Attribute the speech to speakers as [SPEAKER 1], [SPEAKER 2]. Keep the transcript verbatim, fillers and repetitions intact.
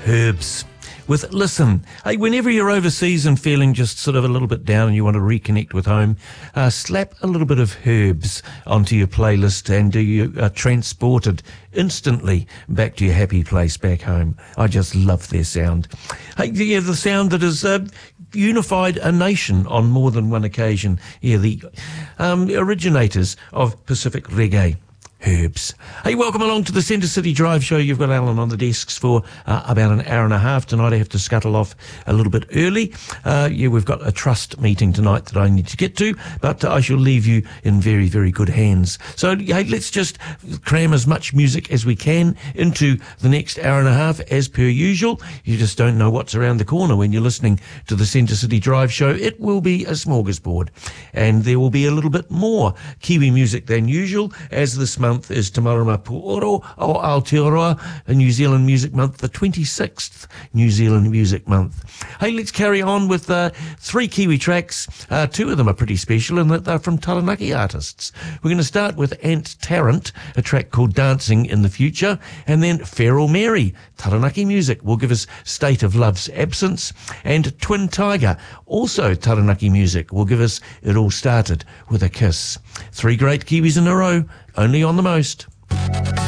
[SPEAKER 1] Herbs. With Listen. Hey, whenever you're overseas and feeling just sort of a little bit down and you want to reconnect with home, uh, slap a little bit of Herbs onto your playlist and you are transported instantly back to your happy place back home. I just love their sound. Hey, yeah, the sound that has uh, unified a nation on more than one occasion. Yeah, the um, originators of Pacific reggae. Herbs. Hey, welcome along to the Centre City Drive Show. You've got Alan on the desks for uh, about an hour and a half tonight. I have to scuttle off a little bit early. Uh, yeah, we've got a trust meeting tonight that I need to get to, but uh, I shall leave you in very, very good hands. So, hey, let's just cram as much music as we can into the next hour and a half as per usual. You just don't know what's around the corner when you're listening to the Centre City Drive Show. It will be a smorgasbord, and there will be a little bit more Kiwi music than usual, as this month is Te Marama Pu'oro o Aotearoa, a New Zealand Music Month, the twenty-sixth New Zealand Music Month. Hey, let's carry on with uh, three Kiwi tracks. Uh, two of them are pretty special in that they're from Taranaki artists. We're going to start with Ant Tarrant, a track called Dancing in the Future, and then Feral Mary, Taranaki music, will give us State of Love's Absence, and Twin Tiger, also Taranaki music, will give us It All Started with a Kiss. Three great Kiwis in a row, only on the most.